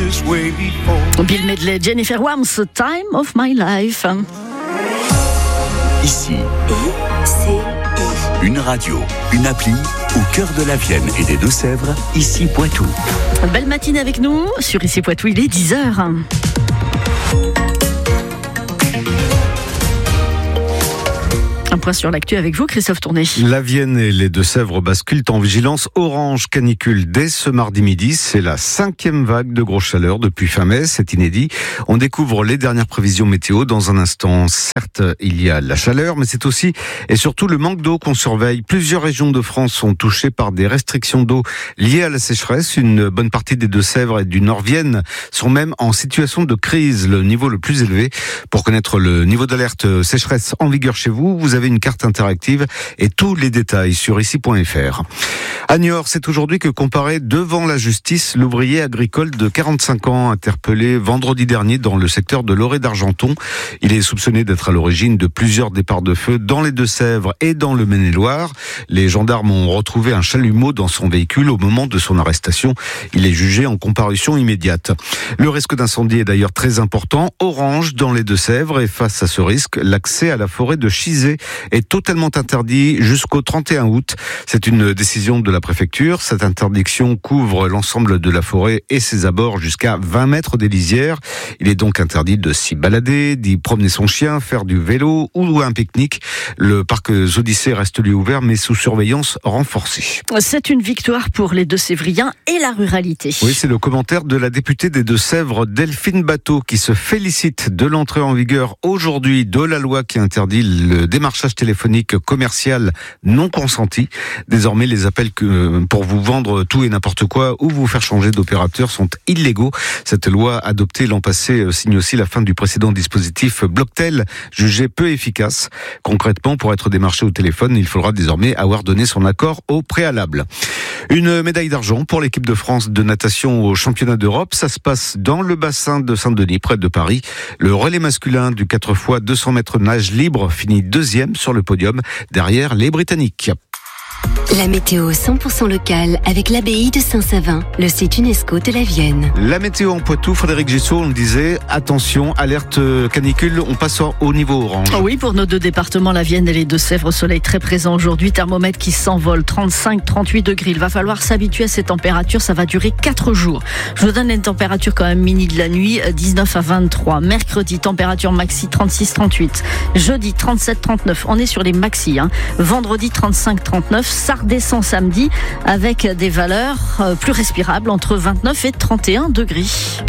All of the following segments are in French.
this way before. Bill Medley, Jennifer Warnes, Time of My Life. Ici, une radio, une appli au cœur de la Vienne et des Deux-Sèvres, ici Poitou. Belle matinée avec nous sur Ici Poitou, il est 10h. Un point sur l'actu avec vous, Christophe Tourné. La Vienne et les Deux-Sèvres basculent en vigilance orange canicule dès ce mardi midi. C'est la 5e vague de grosse chaleur depuis fin mai. C'est inédit. On découvre les dernières prévisions météo dans un instant. Certes, il y a la chaleur, mais c'est aussi et surtout le manque d'eau qu'on surveille. Plusieurs régions de France sont touchées par des restrictions d'eau liées à la sécheresse. Une bonne partie des Deux-Sèvres et du Nord-Vienne sont même en situation de crise, le niveau le plus élevé. Pour connaître le niveau d'alerte sécheresse en vigueur chez vous, vous avez une carte interactive et tous les détails sur ici.fr. À Niort, c'est aujourd'hui que comparaît devant la justice l'ouvrier agricole de 45 ans interpellé vendredi dernier dans le secteur de Loré d'Argenton. Il est soupçonné d'être à l'origine de plusieurs départs de feu dans les Deux-Sèvres et dans le Maine-et-Loire. Les gendarmes ont retrouvé un chalumeau dans son véhicule au moment de son arrestation. Il est jugé en comparution immédiate. Le risque d'incendie est d'ailleurs très important. Orange dans les Deux-Sèvres, et face à ce risque, l'accès à la forêt de Chizé est totalement interdit jusqu'au 31 août. C'est une décision de la préfecture. Cette interdiction couvre l'ensemble de la forêt et ses abords jusqu'à 20 mètres des lisières. Il est donc interdit de s'y balader, d'y promener son chien, faire du vélo ou un pique-nique. Le parc Zodyssée reste lui ouvert, mais sous surveillance renforcée. C'est une victoire pour les Deux-Sévriens et la ruralité. Oui, c'est le commentaire de la députée des Deux-Sèvres, Delphine Bateau, qui se félicite de l'entrée en vigueur aujourd'hui de la loi qui interdit le démarchage téléphonique commercial non consenti. Désormais, les appels pour vous vendre tout et n'importe quoi ou vous faire changer d'opérateur sont illégaux. Cette loi adoptée l'an passé signe aussi la fin du précédent dispositif Blocktel, jugé peu efficace. Concrètement, pour être démarché au téléphone, il faudra désormais avoir donné son accord au préalable. Une médaille d'argent pour l'équipe de France de natation au championnat d'Europe. Ça se passe dans le bassin de Saint-Denis, près de Paris. Le relais masculin du 4x200 mètres nage libre finit 2e sur le podium, derrière les Britanniques. La météo 100% locale avec l'abbaye de Saint-Savin, le site UNESCO de la Vienne. La météo en Poitou, Frédéric Gissot, on le disait, attention, alerte canicule, on passe au niveau orange. Oui, pour nos deux départements, la Vienne et les Deux-Sèvres, soleil très présent aujourd'hui, thermomètre qui s'envole, 35-38 degrés. Il va falloir s'habituer à ces températures, ça va durer 4 jours. Je vous donne une température quand même mini de la nuit, 19 à 23. Mercredi, température maxi 36-38. Jeudi, 37-39. On est sur les maxi. Vendredi, 35-39. Ça redescend samedi avec des valeurs plus respirables entre 29 et 31 degrés.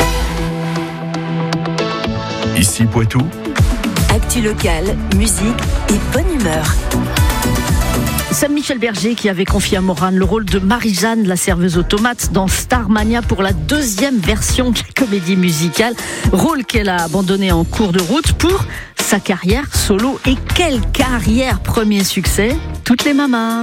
Ici Poitou. Actu locale, musique et bonne humeur. C'est Michel Berger qui avait confié à Morane le rôle de Marie-Jeanne, la serveuse aux tomates, dans Starmania pour la 2e version de la comédie musicale. Rôle qu'elle a abandonné en cours de route pour sa carrière solo. Et quelle carrière! Premier succès, Toutes les mamas.